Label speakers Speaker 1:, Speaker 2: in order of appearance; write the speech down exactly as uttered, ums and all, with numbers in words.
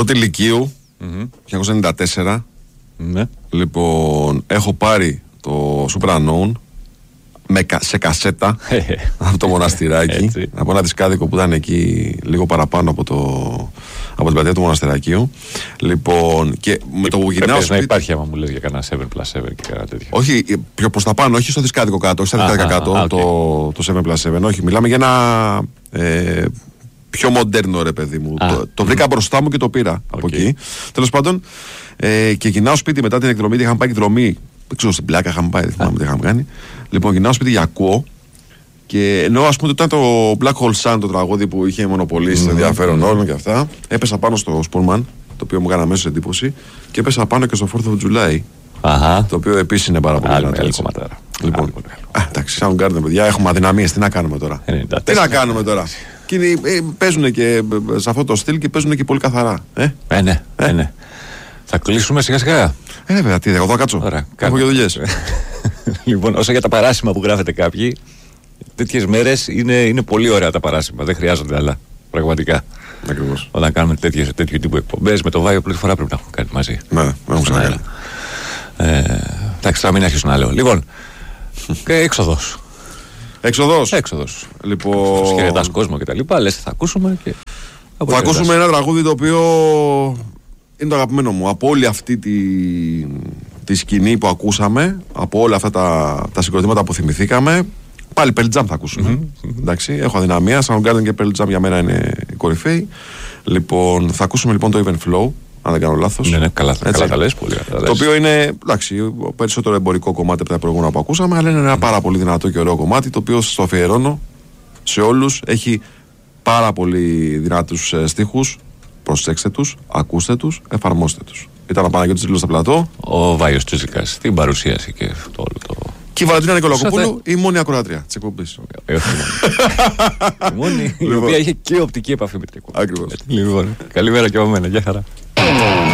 Speaker 1: Πρώτη Λυκείου, mm-hmm. χίλια εννιακόσια ενενήντα τέσσερα.
Speaker 2: Ναι.
Speaker 1: Λοιπόν, έχω πάρει το Super Unknown με, σε κασέτα από το Μοναστηράκι. Από ένα δισκάδικο που ήταν εκεί λίγο παραπάνω από, το, από την πλατεία του Μοναστερακίου. Λοιπόν, και με το που γυρνάω σπίτι.
Speaker 2: Να υπάρχει άμα μου λες για κανένα seven plus seven και κάτι τέτοιο.
Speaker 1: Όχι, πιο προς τα πάνω, όχι στο δισκάδικο κάτω, όχι στα δισκάδικα κάτω, α, okay. το, το seven plus seven. Όχι, μιλάμε για ένα ε, πιο μοντέρνο ρε παιδί μου. Το, το βρήκα μπροστά μου και το πήρα okay. από εκεί. Τέλος πάντων, ε, και γυρνάω σπίτι μετά την εκδρομή. Είχαμε πάει εκδρομή. Δεν ξέρω, στην Πλάκα είχαμε πάει, δεν θυμάμαι τι είχαμε κάνει. Λοιπόν, γυρνάω σπίτι για ακούω. Και ενώ ας πούμε ήταν το Black Hole Sun, το τραγούδι που είχε μονοπολίσει mm-hmm. το ενδιαφέρον όλων και αυτά, έπεσα πάνω στο Spoonman, το οποίο μου έκανε αμέσως εντύπωση, και έπεσα πάνω και στο fourth of July.
Speaker 2: Αχα.
Speaker 1: Το οποίο επίσης είναι πάρα πολύ
Speaker 2: δυνατό. Άλλη κομματάρα.
Speaker 1: Λοιπόν, α, εντάξει, Soundgarden, παιδιά, έχουμε αδυναμίες. Τι να κάνουμε τώρα. ενενήντα τέσσερα. Τι να κάνουμε τώρα. Και ε, παίζουν και σε αυτό το στυλ και παίζουν και πολύ καθαρά. Ε,
Speaker 2: ε ναι, ε, ναι. Θα κλείσουμε σιγά σιγά.
Speaker 1: Ε, βέβαια, τι, εγώ θα κάτσω. Ωραία, έχω και δουλειές.
Speaker 2: Λοιπόν, όσο για τα παράσημα που γράφετε κάποιοι, τέτοιες μέρες είναι, είναι πολύ ωραία τα παράσημα. Δεν χρειάζονται άλλα. Πραγματικά.
Speaker 1: Ακριβώς.
Speaker 2: Όταν κάνουμε τέτοιες, τέτοιου τύπου εκπομπές, με το Βάιο πρώτη φορά πρέπει να έχουμε κάνει μαζί.
Speaker 1: Ναι, δεν έχουμε ξανακάνει.
Speaker 2: Ε, εντάξει, θα μην αρχίσω να λέω. Λοιπόν, και έξοδος.
Speaker 1: Έξοδος.
Speaker 2: Έξοδος.
Speaker 1: Λοιπόν.
Speaker 2: Χαιρετάς κόσμο και τα λοιπά. Λες, θα ακούσουμε και.
Speaker 1: Θα ακούσουμε ένα τραγούδι το οποίο είναι το αγαπημένο μου. Από όλη αυτή τη, τη σκηνή που ακούσαμε, από όλα αυτά τα, τα συγκροτήματα που θυμηθήκαμε, πάλι Pearl Jam θα ακούσουμε. Mm-hmm. Εντάξει, έχω αδυναμία. Soundgarden και Pearl Jam για μένα είναι οι κορυφαίοι. Λοιπόν, θα ακούσουμε λοιπόν το Even Flow, αν δεν κάνω λάθος.
Speaker 2: Ναι, ναι, καλά, καλά τα λες, πολύ καλά.
Speaker 1: Το οποίο είναι, εντάξει, περισσότερο εμπορικό κομμάτι από τα προηγούμενα που ακούσαμε, αλλά είναι ένα mm. πάρα πολύ δυνατό και ωραίο κομμάτι, το οποίο στο αφιερώνω σε όλους. Έχει πάρα πολύ δυνατούς ε, στίχους. Προσέξτε τους, ακούστε τους, εφαρμόστε τους. Ήταν ο Παναγιώτης Τζίλος στο πλατό.
Speaker 2: Ο Βάιος Τσιζικάς στην παρουσίαση και το όλο το.
Speaker 1: Και η Βαλαντίνα Νικολακοπούλου, η μόνη ακροάτρια της εκπομπής.
Speaker 2: Η μόνη, η οποία είχε και οπτική επαφή με την εκπομπή.
Speaker 1: Ακριβώς.
Speaker 2: Λοιπόν, καλημέρα και από μένα. Γεια χαρά.